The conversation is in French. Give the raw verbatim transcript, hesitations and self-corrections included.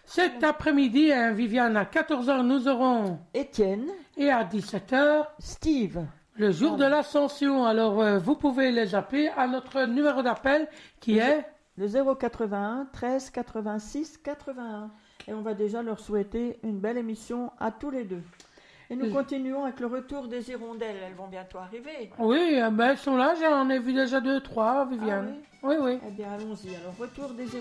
Cet après-midi, hein, Viviane, à quatorze heures, nous aurons Étienne, et à dix-sept heures, Steve. le jour de l'Ascension. Alors, euh, vous pouvez les appeler à notre numéro d'appel qui Le- est... Le zéro quatre-vingt-un treize quatre-vingt-six quatre-vingt-un. Et on va déjà leur souhaiter une belle émission à tous les deux. Et nous Oui. continuons avec le retour des hirondelles. Elles vont bientôt arriver. Oui, euh, ben, elles sont là, j'en ai vu déjà deux, trois, Viviane. Ah oui, oui. Eh bien, allons-y. Alors, retour des